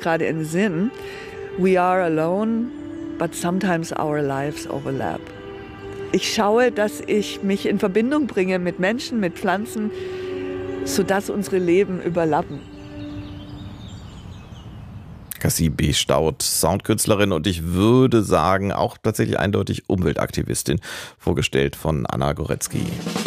gerade in den Sinn. We are alone, but sometimes our lives overlap. Ich schaue, dass ich mich in Verbindung bringe mit Menschen, mit Pflanzen, sodass unsere Leben überlappen. Cassie B. Staudt, Soundkünstlerin und ich würde sagen auch tatsächlich eindeutig Umweltaktivistin, vorgestellt von Anna Goretzky.